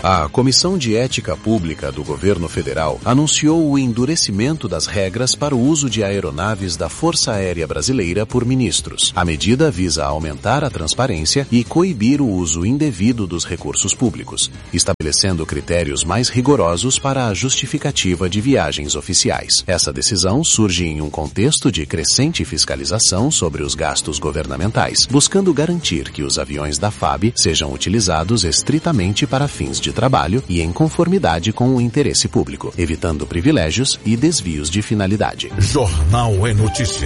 A Comissão de Ética Pública do Governo Federal anunciou o endurecimento das regras para o uso de aeronaves da Força Aérea Brasileira por ministros. A medida visa aumentar a transparência e coibir o uso indevido dos recursos públicos, estabelecendo critérios mais rigorosos para a justificativa de viagens oficiais. Essa decisão surge em um contexto de crescente fiscalização sobre os gastos governamentais, buscando garantir que os aviões da FAB sejam utilizados estritamente para fins de trabalho e em conformidade com o interesse público, evitando privilégios e desvios de finalidade. Jornal é Notícia.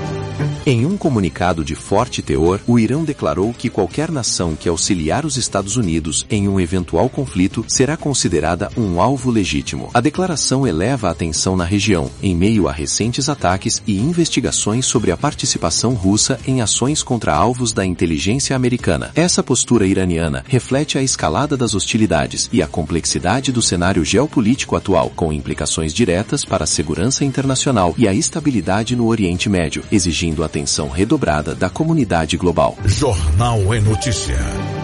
Em um comunicado de forte teor, o Irã declarou que qualquer nação que auxiliar os Estados Unidos em um eventual conflito será considerada um alvo legítimo. A declaração eleva a tensão na região, em meio a recentes ataques e investigações sobre a participação russa em ações contra alvos da inteligência americana. Essa postura iraniana reflete a escalada das hostilidades e a complexidade do cenário geopolítico atual, com implicações diretas para a segurança internacional e a estabilidade no Oriente Médio, exigindo atenção redobrada da comunidade global. Jornal é Notícia.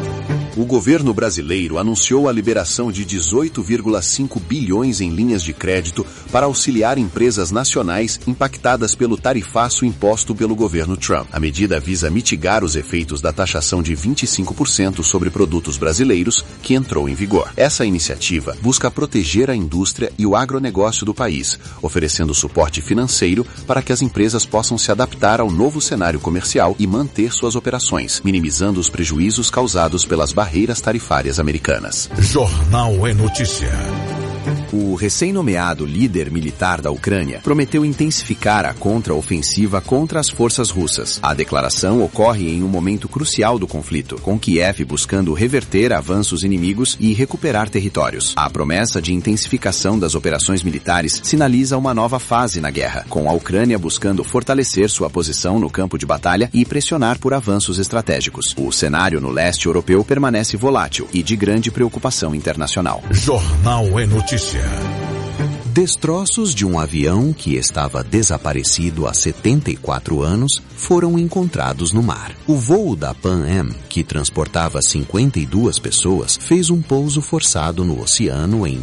O governo brasileiro anunciou a liberação de 18,5 bilhões em linhas de crédito para auxiliar empresas nacionais impactadas pelo tarifaço imposto pelo governo Trump. A medida visa mitigar os efeitos da taxação de 25% sobre produtos brasileiros que entrou em vigor. Essa iniciativa busca proteger a indústria e o agronegócio do país, oferecendo suporte financeiro para que as empresas possam se adaptar ao novo cenário comercial e manter suas operações, minimizando os prejuízos causados pelas barreiras tarifárias americanas. Jornal é Notícia. O recém-nomeado líder militar da Ucrânia prometeu intensificar a contraofensiva contra as forças russas. A declaração ocorre em um momento crucial do conflito, com Kiev buscando reverter avanços inimigos e recuperar territórios. A promessa de intensificação das operações militares sinaliza uma nova fase na guerra, com a Ucrânia buscando fortalecer sua posição no campo de batalha e pressionar por avanços estratégicos. O cenário no leste europeu permanece volátil e de grande preocupação internacional. Jornal é Notícia. Destroços de um avião que estava desaparecido há 74 anos foram encontrados no mar. O voo da Pan Am, que transportava 52 pessoas, fez um pouso forçado no oceano em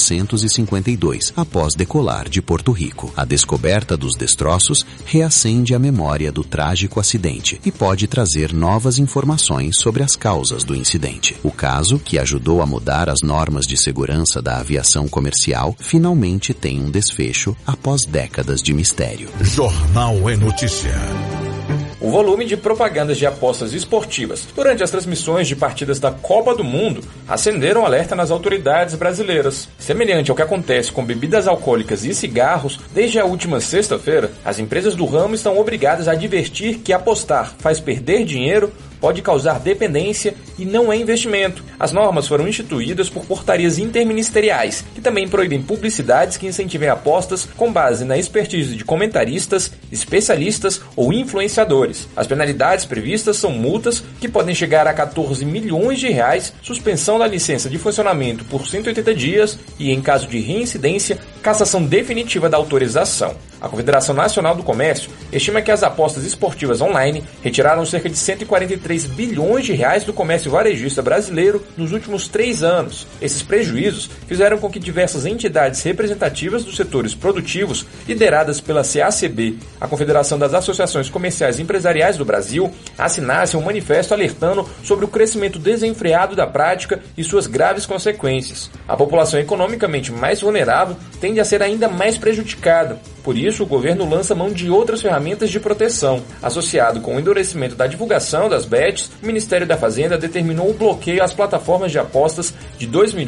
1952, após decolar de Porto Rico. A descoberta dos destroços reacende a memória do trágico acidente e pode trazer novas informações sobre as causas do incidente. O caso, que ajudou a mudar as normas de segurança da aviação comercial, finalmente tem um desfecho após décadas de mistério. Jornal é Notícia. O volume de propagandas de apostas esportivas durante as transmissões de partidas da Copa do Mundo acenderam alerta nas autoridades brasileiras. Semelhante ao que acontece com bebidas alcoólicas e cigarros, desde a última sexta-feira, as empresas do ramo estão obrigadas a advertir que apostar faz perder dinheiro, pode causar dependência e não é investimento. As normas foram instituídas por portarias interministeriais, que também proíbem publicidades que incentivem apostas com base na expertise de comentaristas, especialistas ou influenciadores. As penalidades previstas são multas que podem chegar a 14 milhões de reais, suspensão da licença de funcionamento por 180 dias e, em caso de reincidência, cassação definitiva da autorização. A Confederação Nacional do Comércio estima que as apostas esportivas online retiraram cerca de 143 bilhões de reais do comércio varejista brasileiro nos últimos 3 anos. Esses prejuízos fizeram com que diversas entidades representativas dos setores produtivos, lideradas pela CACB, a Confederação das Associações Comerciais e Empresariais do Brasil, assinassem um manifesto alertando sobre o crescimento desenfreado da prática e suas graves consequências. A população economicamente mais vulnerável tende a ser ainda mais prejudicada. Por isso, o governo lança mão de outras ferramentas de proteção. Associado com o endurecimento da divulgação das bets, o Ministério da Fazenda determinou o bloqueio às plataformas de apostas de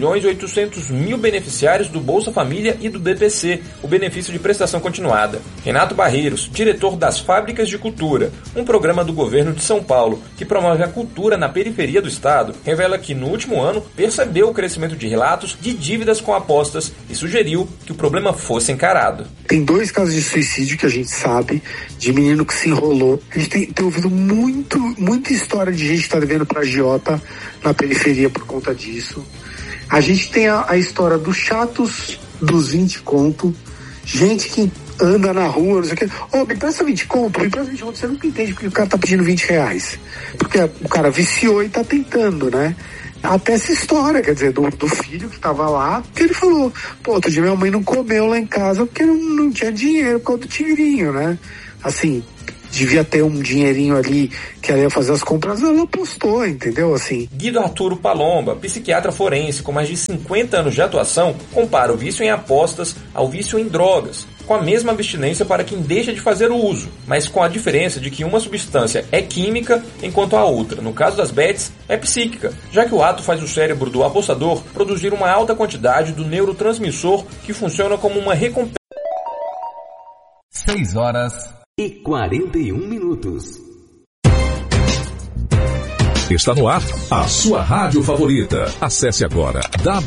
2.800.000 beneficiários do Bolsa Família e do BPC, o benefício de prestação continuada. Renato Barreiros, diretor das Fábricas de Cultura, um programa do governo de São Paulo que promove a cultura na periferia do estado, revela que no último ano percebeu o crescimento de relatos de dívidas com apostas e sugeriu que o problema fosse encarado. Tem 2 casos de suicídio que a gente sabe, de menino que se enrolou. A gente tem ouvido muita história de gente que tá devendo pra agiota na periferia por conta disso. A gente tem a história dos chatos dos 20 conto, gente que anda na rua, não sei o que, me empresta 20 conto, você nunca entende porque o cara tá pedindo 20 reais. Porque o cara viciou e tá tentando, né? até essa história, quer dizer, do filho que tava lá, que ele falou, pô, outro dia minha mãe não comeu lá em casa porque não tinha dinheiro por causa do tigrinho, né? Assim, devia ter um dinheirinho ali que ela ia fazer as compras, ela apostou, entendeu? Assim. Guido Arturo Palomba, psiquiatra forense com mais de 50 anos de atuação, compara o vício em apostas ao vício em drogas, com a mesma abstinência para quem deixa de fazer o uso, mas com a diferença de que uma substância é química, enquanto a outra, no caso das bets, é psíquica, já que o ato faz o cérebro do apostador produzir uma alta quantidade do neurotransmissor que funciona como uma recompensa. 6h41. Está no ar a sua rádio favorita. Acesse agora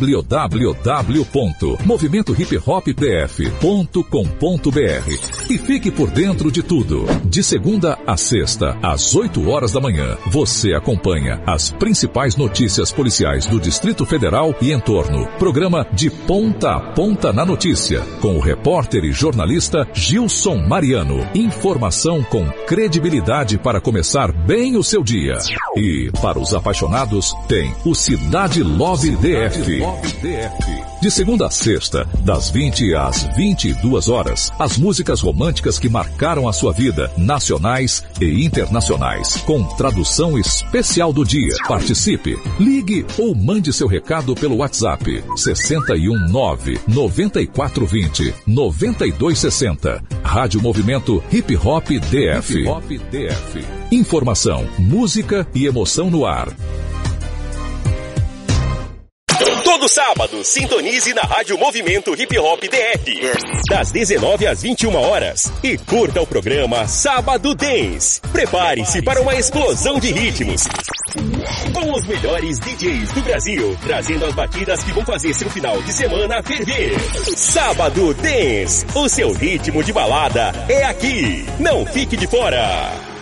www.movimentohiphopdf.com.br e fique por dentro de tudo. De segunda a sexta, às 8 horas da manhã, você acompanha as principais notícias policiais do Distrito Federal e entorno. Programa De Ponta a Ponta na Notícia, com o repórter e jornalista Gilson Mariano. Informação com credibilidade para começar bem o seu dia. E para os apaixonados, tem o Cidade Love DF. De segunda a sexta, das 20 às 22 horas, as músicas românticas que marcaram a sua vida, nacionais e internacionais, com tradução especial do dia. Participe, ligue ou mande seu recado pelo WhatsApp 619-9420-9260. Rádio Movimento Hip Hop DF. Informação, música e emoção no ar. Todo sábado, sintonize na Rádio Movimento Hip Hop DF, das 19 às 21 horas, e curta o programa Sábado Dance. Prepare-se para uma explosão de ritmos, com os melhores DJs do Brasil, trazendo as batidas que vão fazer seu final de semana ferver. Sábado Dance, o seu ritmo de balada é aqui. Não fique de fora.